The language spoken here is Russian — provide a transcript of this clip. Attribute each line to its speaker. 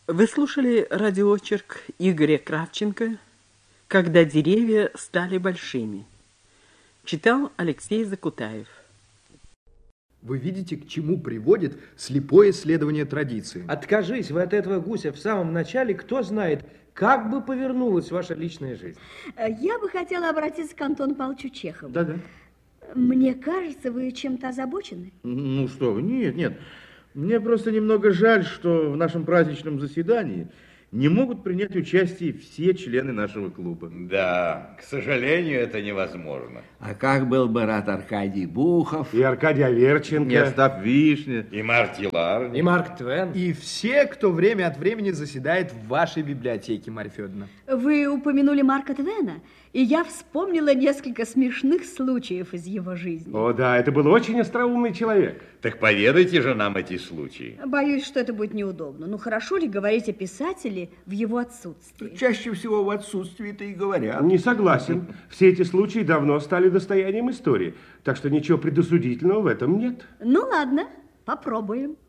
Speaker 1: Вы слушали радиоочерк Игоря Кравченко «Когда деревья стали большими». Читал Алексей Закутаев.
Speaker 2: Вы видите, к чему приводит слепое следование традиции.
Speaker 3: Откажись вы от этого гуся в самом начале, кто знает, как бы повернулась ваша личная жизнь.
Speaker 4: Я бы хотела обратиться к Антону Павловичу Чехову.
Speaker 5: Да-да.
Speaker 4: Мне кажется, вы чем-то озабочены.
Speaker 5: Ну что вы, нет. Мне просто немного жаль, что в нашем праздничном заседании не могут принять участие все члены нашего клуба.
Speaker 6: Да, к сожалению, это невозможно.
Speaker 7: А как был бы рад Аркадий Бухов.
Speaker 8: И Аркадий Аверченко.
Speaker 5: И Остап Вишня.
Speaker 6: И Марти Ларни.
Speaker 3: И Марк Твен.
Speaker 2: И все, кто время от времени заседает в вашей библиотеке, Марья Федоровна.
Speaker 4: Вы упомянули Марка Твена, и я вспомнила несколько смешных случаев из его жизни.
Speaker 8: О, да, это был очень остроумный человек.
Speaker 6: Так поведайте же нам эти случаи.
Speaker 4: Боюсь, что это будет неудобно. Ну, хорошо ли говорить о писателе в его отсутствии?
Speaker 7: Чаще всего в отсутствии-то и говорят.
Speaker 8: Не согласен. Все эти случаи давно стали достоянием истории. Так что ничего предосудительного в этом нет.
Speaker 4: Ну, ладно, попробуем.